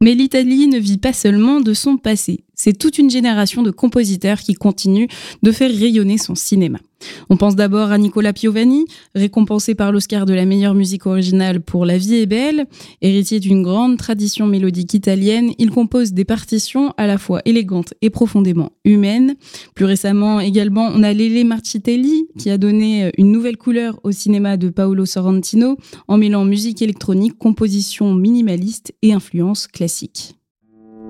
Mais l'Italie ne vit pas seulement de son passé. C'est toute une génération de compositeurs qui continuent de faire rayonner son cinéma. On pense d'abord à Nicola Piovani, récompensé par l'Oscar de la meilleure musique originale pour La vie est belle. Héritier d'une grande tradition mélodique italienne, il compose des partitions à la fois élégantes et profondément humaines. Plus récemment également, on a Lele Marcitelli qui a donné une nouvelle couleur au cinéma de Paolo Sorrentino en mêlant musique électronique, composition minimaliste et influence classique.